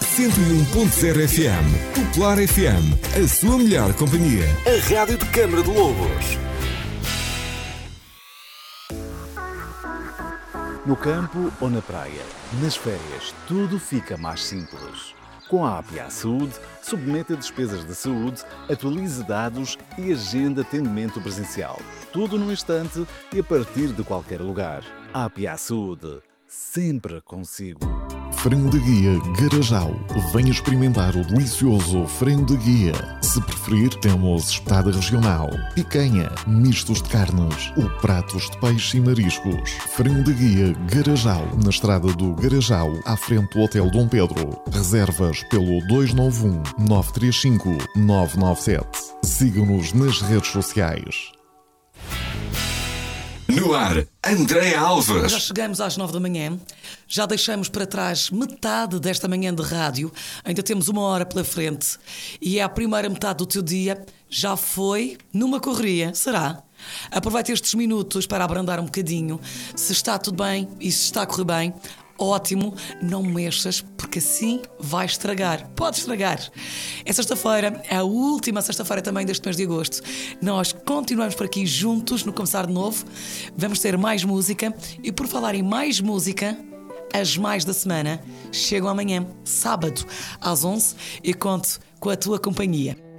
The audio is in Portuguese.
101.0 FM. Popular FM, a sua melhor companhia. A rádio de Câmara de Lobos. No campo ou na praia, nas férias, tudo fica mais simples. Com a APA Saúde, submeta despesas de saúde, atualize dados e agenda atendimento presencial. Tudo num instante e a partir de qualquer lugar. APA Saúde, sempre consigo. Frango de Guia Garajal. Venha experimentar o delicioso frango de guia. Se preferir, temos espetada regional, picanha, mistos de carnes ou pratos de peixe e mariscos. Frango de Guia Garajal, na estrada do Garajal, à frente do Hotel Dom Pedro. Reservas pelo 291-935-997. Sigam-nos nas redes sociais. No ar, Andréa Alves. Já chegamos às 9 da manhã, já deixamos para trás metade desta manhã de rádio, ainda temos uma hora pela frente e é a primeira metade do teu dia já foi numa correria, será? Aproveita estes minutos para abrandar um bocadinho, se está tudo bem e se está a correr bem, ótimo, não mexas porque assim vai estragar, pode estragar. É sexta-feira, é a última sexta-feira também deste mês de agosto. Nós continuamos por aqui juntos no Começar de Novo, vamos ter mais música e por falar em mais música, as mais da semana chegam amanhã, sábado, às 11 e conto com a tua companhia.